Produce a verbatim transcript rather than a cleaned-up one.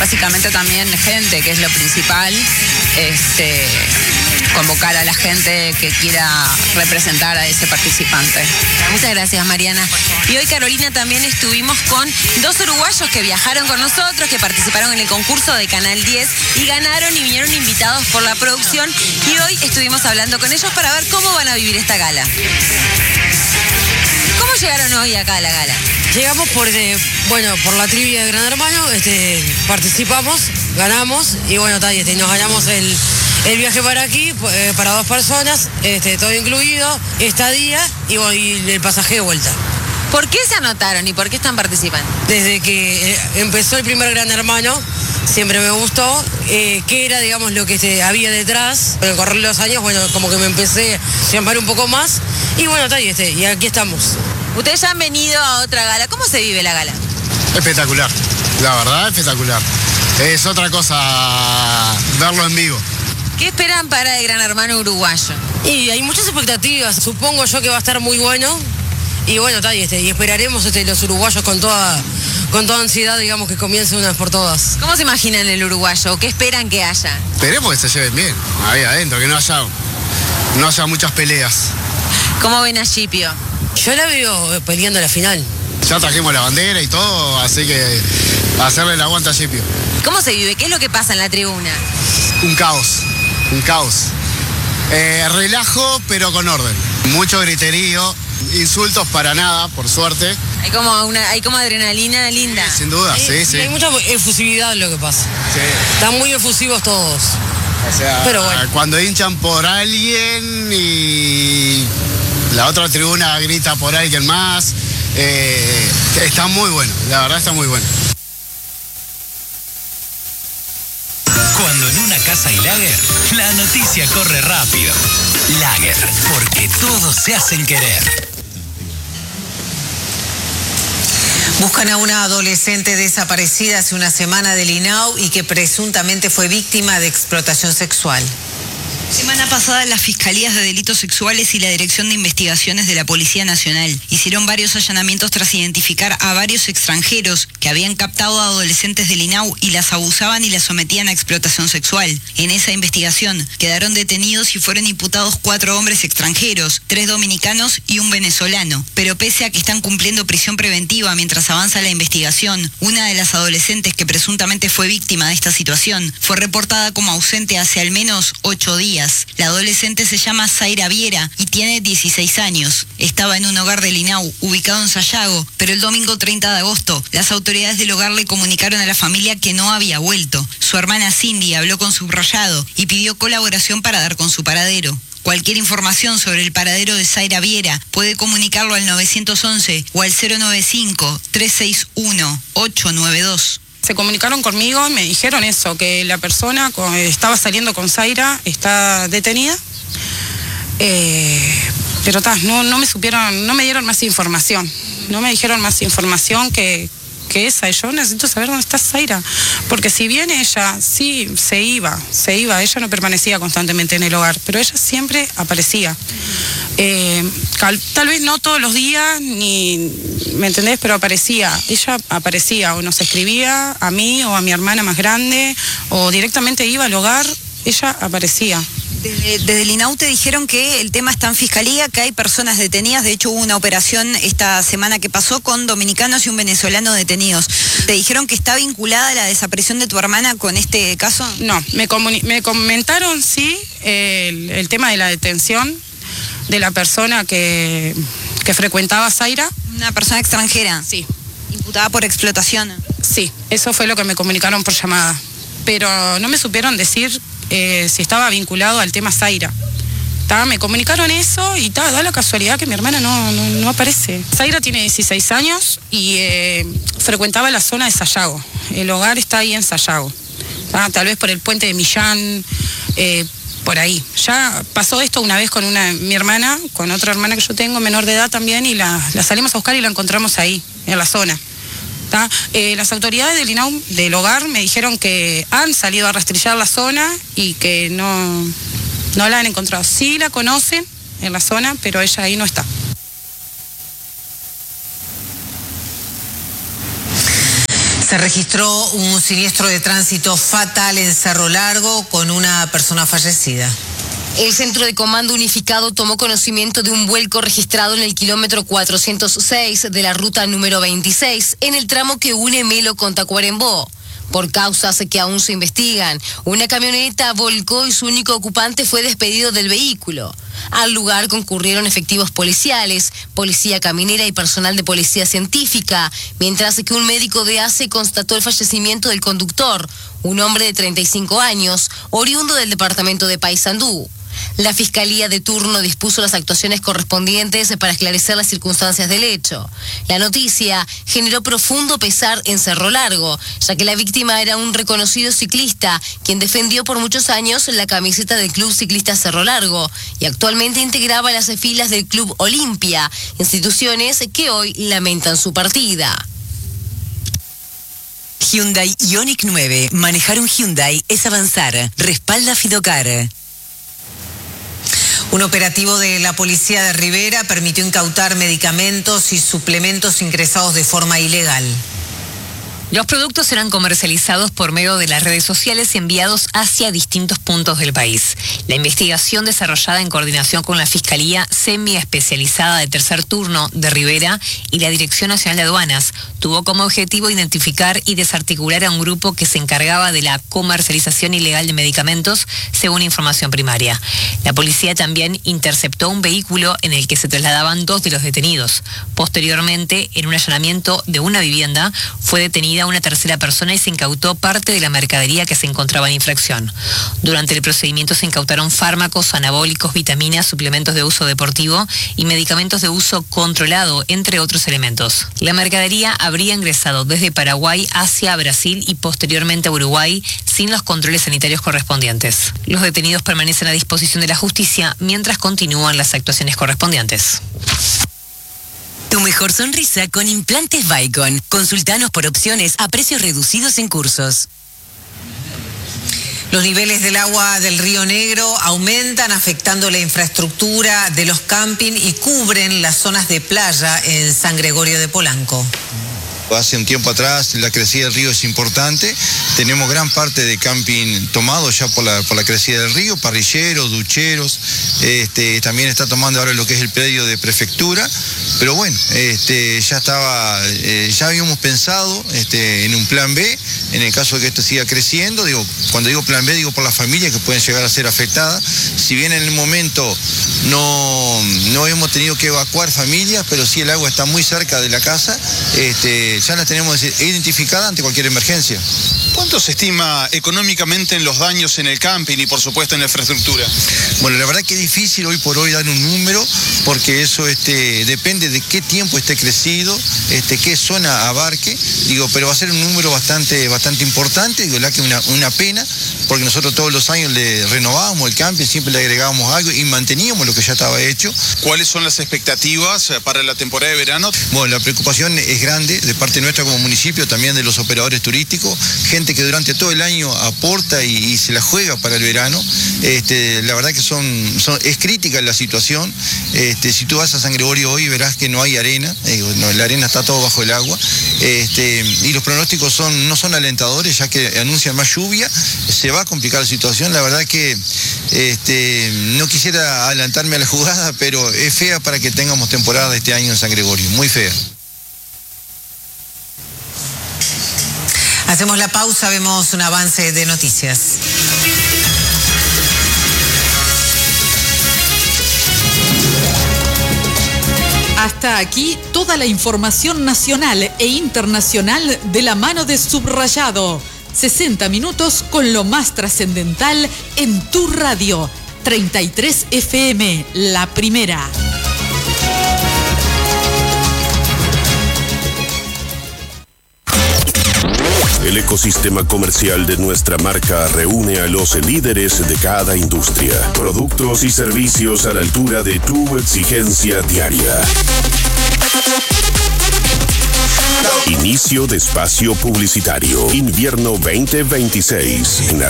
básicamente también gente, que es lo principal, este, convocar a la gente que quiera representar a ese participante. Muchas gracias, Mariana. Y hoy, Carolina, también estuvimos con dos uruguayos que viajaron con nosotros, que participaron en el concurso de Canal diez y ganaron y vinieron invitados por la producción. Y hoy estuvimos hablando con ellos para ver cómo van a vivir esta gala. ¿Cómo llegaron hoy acá a la gala? Llegamos por, eh, bueno, por la trivia de Gran Hermano, este, participamos, ganamos y bueno, tal, este, nos ganamos el, el viaje para aquí, eh, para dos personas, este, todo incluido, estadía y, bueno, y el pasaje de vuelta. ¿Por qué se anotaron y por qué están participando? Desde que eh, empezó el primer Gran Hermano, siempre me gustó, eh, qué era, digamos, lo que se había detrás. Con el correr de los años, bueno, como que me empecé a llamar un poco más y bueno, tal, este, y aquí estamos. Ustedes ya han venido a otra gala. ¿Cómo se vive la gala? Espectacular, la verdad, espectacular. Es otra cosa verlo en vivo. ¿Qué esperan para el Gran Hermano uruguayo? Y hay muchas expectativas, supongo yo que va a estar muy bueno. Y bueno, tal, este, y esperaremos este, los uruguayos con toda, con toda ansiedad, digamos, que comience una vez por todas. ¿Cómo se imaginan el uruguayo? ¿Qué esperan que haya? Esperemos que se lleven bien, ahí adentro, que no haya, no haya muchas peleas. ¿Cómo ven a Scipio? Yo la veo peleando la final. Ya trajimos la bandera y todo, así que hacerle el aguante a Scipio. ¿Cómo se vive? ¿Qué es lo que pasa en la tribuna? Un caos, un caos. Eh, relajo, pero con orden. Mucho griterío, insultos para nada, por suerte. Hay como una, hay como adrenalina linda. Sí, sin duda, sí, sí, sí. Hay mucha efusividad en lo que pasa. Sí. Están muy efusivos todos. O sea, pero bueno, cuando hinchan por alguien y la otra tribuna grita por alguien más, eh, está muy bueno, la verdad está muy bueno. Cuando en una casa hay lager, la noticia corre rápido. Lager, porque todos se hacen querer. Buscan a una adolescente desaparecida hace una semana del I N A U y que presuntamente fue víctima de explotación sexual. Semana pasada, las Fiscalías de Delitos Sexuales y la Dirección de Investigaciones de la Policía Nacional hicieron varios allanamientos tras identificar a varios extranjeros que habían captado a adolescentes del I N A U y las abusaban y las sometían a explotación sexual. En esa investigación quedaron detenidos y fueron imputados cuatro hombres extranjeros, tres dominicanos y un venezolano. Pero pese a que están cumpliendo prisión preventiva mientras avanza la investigación, una de las adolescentes que presuntamente fue víctima de esta situación fue reportada como ausente hace al menos ocho días. La adolescente se llama Zaira Viera y tiene dieciséis años. Estaba en un hogar del I N A U ubicado en Sayago, pero el domingo treinta de agosto las autoridades del hogar le comunicaron a la familia que no había vuelto. Su hermana Cindy habló con Subrayado y pidió colaboración para dar con su paradero. Cualquier información sobre el paradero de Zaira Viera puede comunicarlo al nueve once o al cero nueve cinco, tres seis uno, ocho nueve dos. Se comunicaron conmigo y me dijeron eso, que la persona estaba saliendo con Zaira, está detenida, eh, pero ta, no, no me supieron, no me dieron más información, no me dijeron más información que, que esa. Y yo necesito saber dónde está Zaira, porque si bien ella sí se iba, se iba, ella no permanecía constantemente en el hogar, pero ella siempre aparecía. Eh, tal, tal vez no todos los días, ni, ¿me entendés? Pero aparecía, ella aparecía, o nos escribía a mí o a mi hermana más grande, o directamente iba al hogar, ella aparecía. Desde, desde el I N A U te dijeron que el tema está en fiscalía, que hay personas detenidas. De hecho, hubo una operación esta semana que pasó con dominicanos y un venezolano detenidos. ¿Te dijeron que está vinculada la desaparición de tu hermana con este caso? No, me, me comentaron, sí, el, el tema de la detención de la persona que, que frecuentaba a Zaira. ¿Una persona extranjera? Sí. ¿Imputada por explotación? Sí, eso fue lo que me comunicaron por llamada. Pero no me supieron decir eh, si estaba vinculado al tema Zaira. Ta, me comunicaron eso y ta, da la casualidad que mi hermana no, no, no aparece. Zaira tiene dieciséis años y eh, frecuentaba la zona de Sayago. El hogar está ahí en Sayago. Ta, tal vez por el puente de Millán, eh, por ahí. Ya pasó esto una vez con una mi hermana, con otra hermana que yo tengo, menor de edad también, y la, la salimos a buscar y la encontramos ahí, en la zona. Eh, las autoridades del I N A U, del hogar, me dijeron que han salido a rastrillar la zona y que no, no la han encontrado. Sí la conocen en la zona, pero ella ahí no está. Se registró un siniestro de tránsito fatal en Cerro Largo con una persona fallecida. El Centro de Comando Unificado tomó conocimiento de un vuelco registrado en el kilómetro cuatrocientos seis de la ruta número veintiséis, en el tramo que une Melo con Tacuarembó. Por causas que aún se investigan, una camioneta volcó y su único ocupante fue despedido del vehículo. Al lugar concurrieron efectivos policiales, policía caminera y personal de policía científica, mientras que un médico de A C E constató el fallecimiento del conductor, un hombre de treinta y cinco años, oriundo del departamento de Paysandú. La Fiscalía de turno dispuso las actuaciones correspondientes para esclarecer las circunstancias del hecho. La noticia generó profundo pesar en Cerro Largo, ya que la víctima era un reconocido ciclista, quien defendió por muchos años la camiseta del Club Ciclista Cerro Largo y actualmente integraba las filas del Club Olimpia, instituciones que hoy lamentan su partida. Hyundai Ioniq nueve. Manejar un Hyundai es avanzar. Respalda Fidocar. Un operativo de la policía de Rivera permitió incautar medicamentos y suplementos ingresados de forma ilegal. Los productos eran comercializados por medio de las redes sociales y enviados hacia distintos puntos del país. La investigación desarrollada en coordinación con la Fiscalía Semi-Especializada de Tercer Turno de Rivera y la Dirección Nacional de Aduanas tuvo como objetivo identificar y desarticular a un grupo que se encargaba de la comercialización ilegal de medicamentos, según información primaria. La policía también interceptó un vehículo en el que se trasladaban dos de los detenidos. Posteriormente, en un allanamiento de una vivienda, fue detenida una tercera persona y se incautó parte de la mercadería que se encontraba en infracción. Durante el procedimiento se incautaron fármacos, anabólicos, vitaminas, suplementos de uso deportivo y medicamentos de uso controlado, entre otros elementos. La mercadería habría ingresado desde Paraguay hacia Brasil y posteriormente a Uruguay sin los controles sanitarios correspondientes. Los detenidos permanecen a disposición de la justicia mientras continúan las actuaciones correspondientes. Tu mejor sonrisa con implantes Vicon. Consultanos por opciones a precios reducidos en cursos. Los niveles del agua del Río Negro aumentan, afectando la infraestructura de los camping y cubren las zonas de playa en San Gregorio de Polanco. Hace un tiempo atrás la crecida del río es importante, tenemos gran parte de camping tomado ya por la, por la crecida del río, parrilleros, ducheros, este, también está tomando ahora lo que es el predio de prefectura, pero bueno, este, ya estaba, eh, ya habíamos pensado este, en un plan B, en el caso de que esto siga creciendo, digo, cuando digo plan B digo por las familias que pueden llegar a ser afectadas, si bien en el momento no, no hemos tenido que evacuar familias, pero sí el agua está muy cerca de la casa, este, ya las tenemos identificadas ante cualquier emergencia. ¿Cuánto se estima económicamente en los daños en el camping y por supuesto en la infraestructura? Bueno, la verdad que es difícil hoy por hoy dar un número porque eso este, depende de qué tiempo esté crecido, este, qué zona abarque, digo, pero va a ser un número bastante, bastante importante, digo, la que una, una pena, porque nosotros todos los años le renovábamos el camping, siempre le agregábamos algo y manteníamos lo que ya estaba hecho. ¿Cuáles son las expectativas para la temporada de verano? Bueno, la preocupación es grande de parte nuestra como municipio, también de los operadores turísticos, gente que durante todo el año aporta y, y se la juega para el verano. Este, la verdad que son, son es crítica la situación. Este, si tú vas a San Gregorio hoy verás que no hay arena, eh, no, la arena está todo bajo el agua, este, y los pronósticos son, no son alentadores, ya que anuncian más lluvia, se va a complicar la situación. La verdad que este, no quisiera adelantarme a la jugada, pero es fea para que tengamos temporada este año en San Gregorio, muy fea. Hacemos la pausa, vemos un avance de noticias. Hasta aquí toda la información nacional e internacional de la mano de Subrayado. sesenta minutos con lo más trascendental en tu radio. treinta y tres F M, la primera. El ecosistema comercial de nuestra marca reúne a los líderes de cada industria. Productos y servicios a la altura de tu exigencia diaria. Inicio de espacio publicitario. Invierno veinte veintiséis.